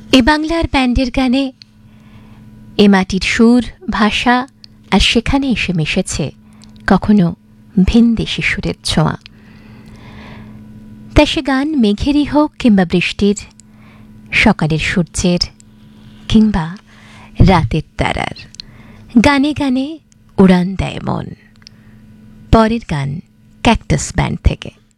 এ বাংলার ব্যান্ডের গানে এ মাটির সুর, ভাষা আর সেখানে এসে মিশেছে কখনো ভিনদেশি সুরের ছোঁয়া। তা সে গান মেঘেরই হোক কিংবা বৃষ্টির, সকালের সূর্যের কিংবা রাতের তারার, গানে গানে উড়ান দেয় মন। পরের গান ক্যাকটাস ব্যান্ড থেকে।